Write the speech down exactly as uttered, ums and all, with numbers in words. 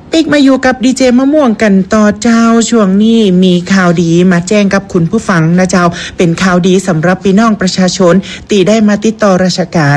ติ๊กมาอยู่กับดีเจมะม่วงกันต่อเจ้าช่วงนี้มีข่าวดีมาแจ้งกับคุณผู้ฟังนะเจ้าเป็นข่าวดีสำหรับพี่น้องประชาชนตีได้มาติดต่อราชการ